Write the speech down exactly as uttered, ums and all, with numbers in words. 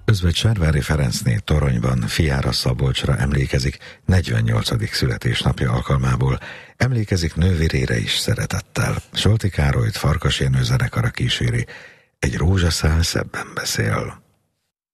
Közben Cservári Ferencné Toronyban fiára Szabolcsra emlékezik negyvennyolcadik születésnapja alkalmából. Emlékezik nővérére is szeretettel. Solti Károlyt Farkas Jenő zenekara kíséri. Egy rózsaszál szebben beszél.